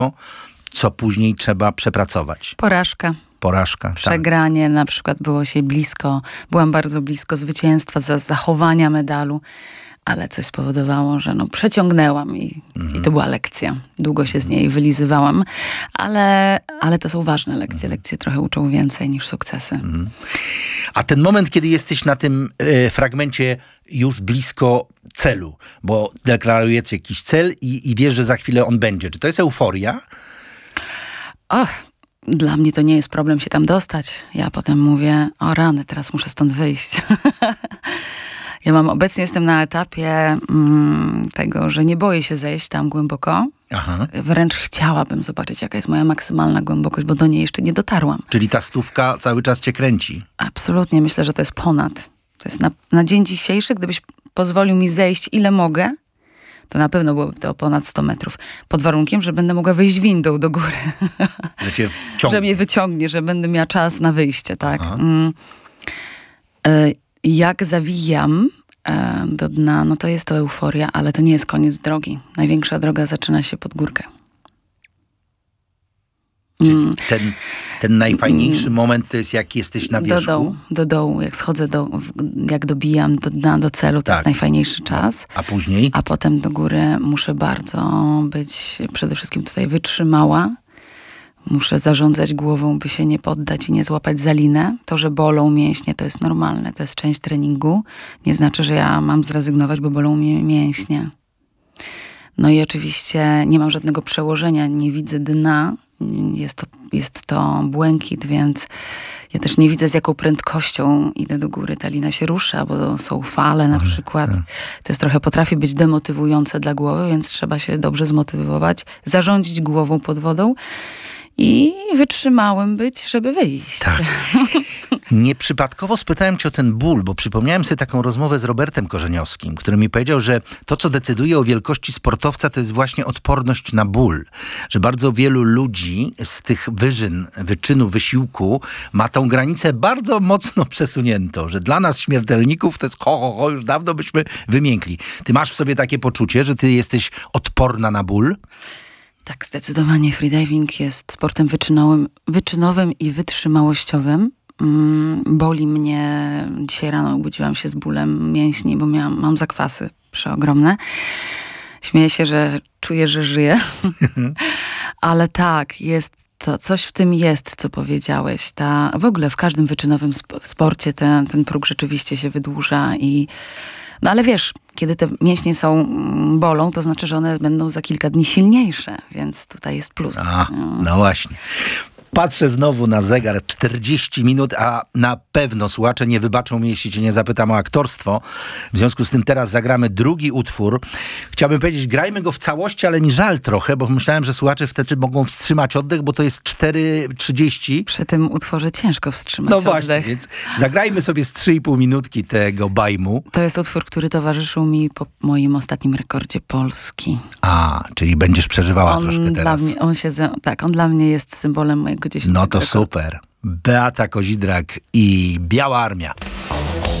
co później trzeba przepracować. Porażka. Przegranie, na przykład byłam bardzo blisko zwycięstwa, zachowania medalu, ale coś spowodowało, że przeciągnęłam i to była lekcja. Długo się z niej wylizywałam, ale to są ważne lekcje. Lekcje trochę uczą więcej niż sukcesy. A ten moment, kiedy jesteś na tym fragmencie już blisko celu, bo deklarujecie jakiś cel i wiesz, że za chwilę on będzie. Czy to jest euforia? Dla mnie to nie jest problem się tam dostać. Ja potem mówię, o rany, teraz muszę stąd wyjść. Obecnie jestem na etapie tego, że nie boję się zejść tam głęboko. Aha. Wręcz chciałabym zobaczyć, jaka jest moja maksymalna głębokość, bo do niej jeszcze nie dotarłam. Czyli ta 100 cały czas cię kręci. Absolutnie, myślę, że to jest ponad. To jest na dzień dzisiejszy, gdybyś pozwolił mi zejść ile mogę, to na pewno byłoby to ponad 100 metrów. Pod warunkiem, że będę mogła wyjść windą do góry. Że cię wciągnie. Że mnie wyciągnie, że będę miała czas na wyjście, tak. Jak zawijam do dna, to jest to euforia, ale to nie jest koniec drogi. Największa droga zaczyna się pod górkę. Czyli ten najfajniejszy moment to jest, jak jesteś na wierzchu? Do dołu. Jak schodzę, jak dobijam do dna, do celu, to jest najfajniejszy czas. A później? A potem do góry muszę bardzo być przede wszystkim tutaj wytrzymała. Muszę zarządzać głową, by się nie poddać i nie złapać za linę. To, że bolą mięśnie, to jest normalne. To jest część treningu. Nie znaczy, że ja mam zrezygnować, bo bolą mnie mięśnie. No i oczywiście nie mam żadnego przełożenia. Nie widzę dna. Jest to błękit, więc ja też nie widzę, z jaką prędkością idę do góry. Ta lina się rusza, bo są fale na przykład. To jest potrafi być demotywujące dla głowy, więc trzeba się dobrze zmotywować, zarządzić głową pod wodą i wytrzymałym być, żeby wyjść. Tak. Nieprzypadkowo spytałem cię o ten ból, bo przypomniałem sobie taką rozmowę z Robertem Korzeniowskim, który mi powiedział, że to, co decyduje o wielkości sportowca, to jest właśnie odporność na ból. Że bardzo wielu ludzi z tych wyczynów, wysiłku ma tą granicę bardzo mocno przesuniętą, że dla nas śmiertelników to jest już dawno byśmy wymiękli. Ty masz w sobie takie poczucie, że ty jesteś odporna na ból? Tak, zdecydowanie freediving jest sportem wyczynowym i wytrzymałościowym. Boli mnie. Dzisiaj rano obudziłam się z bólem mięśni, bo mam zakwasy przeogromne. Śmieję się, że czuję, że żyję. Ale tak, jest to, coś w tym jest, co powiedziałeś. W ogóle w każdym wyczynowym sporcie ten próg rzeczywiście się wydłuża ale wiesz, kiedy te mięśnie bolą, to znaczy, że one będą za kilka dni silniejsze, więc tutaj jest plus. No właśnie. Patrzę znowu na zegar, 40 minut, a na pewno słuchacze nie wybaczą mi, jeśli cię nie zapytam o aktorstwo. W związku z tym teraz zagramy drugi utwór. Chciałbym powiedzieć, grajmy go w całości, ale mi żal trochę, bo myślałem, że słuchacze wtedy mogą wstrzymać oddech, bo to jest 4:30. Przy tym utworze ciężko wstrzymać oddech. No właśnie, więc zagrajmy sobie z 3,5 minutki tego bajmu. To jest utwór, który towarzyszył mi po moim ostatnim rekordzie Polski. Czyli będziesz przeżywała troszkę teraz. On dla mnie jest symbolem mojego 10. No to super. Beata Kozidrak i Biała Armia.